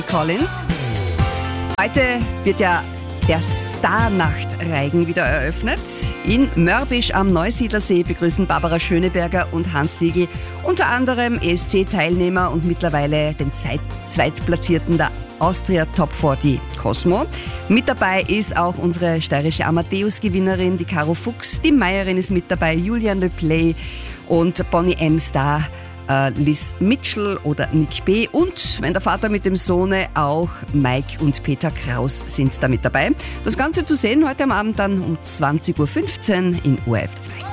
Collins. Heute wird ja der Star-Nachtreigen wieder eröffnet. In Mörbisch am Neusiedlersee begrüßen Barbara Schöneberger und Hans Siegel unter anderem ESC-Teilnehmer und mittlerweile den Zweitplatzierten der Austria Top 40 Cosmo. Mit dabei ist auch unsere steirische Amadeus-Gewinnerin, die Caro Fuchs. Die Meierin ist mit dabei, Julian Le Play und Bonnie M. Star, Liz Mitchell oder Nick B. Und wenn der Vater mit dem Sohne, auch Mike und Peter Kraus sind da mit dabei. Das Ganze zu sehen heute am Abend dann um 20.15 Uhr in ORF 2.